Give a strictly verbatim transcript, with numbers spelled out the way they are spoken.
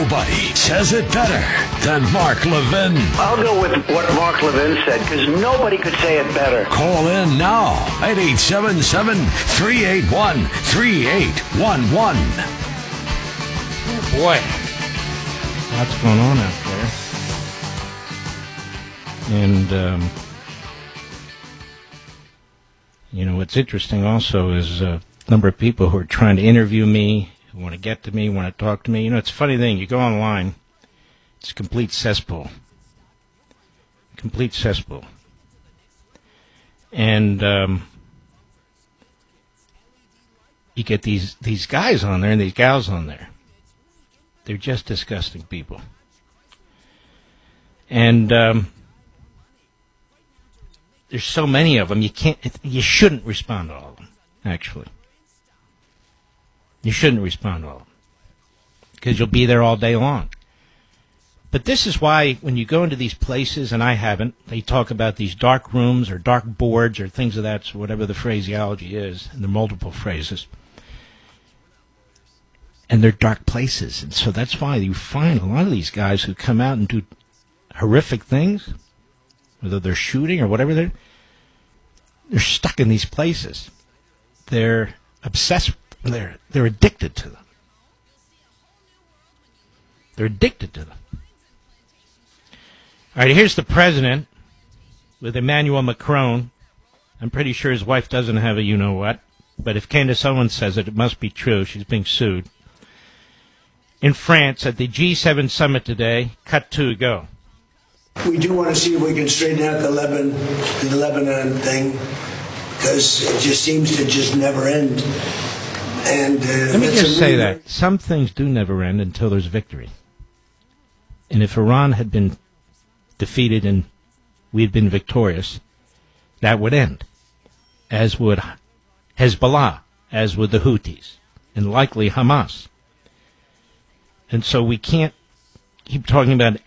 Nobody says it better than Mark Levin. I'll go with what Mark Levin said, because nobody could say it better. Call in now at eight seven seven, three eight one, three eight one one. Oh, boy. What's going on out there? And, um, you know, what's interesting also is a number of people who are trying to interview me, who want to get to me, want to talk to me. You know, it's a funny thing. You go online, it's a complete cesspool. Complete cesspool. And um, you get these, these guys on there and these gals on there. They're just disgusting people. And um, there's so many of them, you can't, you shouldn't respond to all of them, actually. You shouldn't respond to all of them, because you'll be there all day long. But this is why when you go into these places, and I haven't, they talk about these dark rooms or dark boards or things of that, whatever the phraseology is, and there are multiple phrases. And they're dark places. And so that's why you find a lot of these guys who come out and do horrific things, whether they're shooting or whatever, they're, they're stuck in these places. They're obsessed, they're, they're addicted to them. They're addicted to them. All right, here's the president with Emmanuel Macron. I'm pretty sure his wife doesn't have a you-know-what, but if Candace Owens says it, it must be true. She's being sued. In France, at the G seven summit today, cut two, go. We do want to see if we can straighten out the Lebanon, the Lebanon thing, because it just seems to just never end. And uh, let me just say really that some things do never end until there's victory. And if Iran had been defeated and we had been victorious, that would end, as would Hezbollah, as would the Houthis, and likely Hamas. And so we can't keep talking about